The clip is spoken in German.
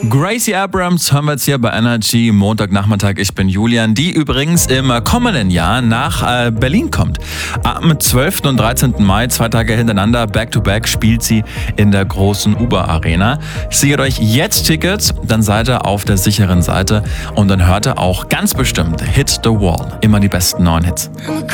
Gracie Abrams hören wir jetzt hier bei Energy Montagnachmittag. Ich bin Julian, die übrigens im kommenden Jahr nach Berlin kommt. Am 12. und 13. Mai, 2 Tage hintereinander, back-to-back, spielt sie in der großen Uber Arena. Sichert euch jetzt Tickets, dann seid ihr auf der sicheren Seite und dann hört ihr auch ganz bestimmt Hit the Wall. Immer die besten neuen Hits.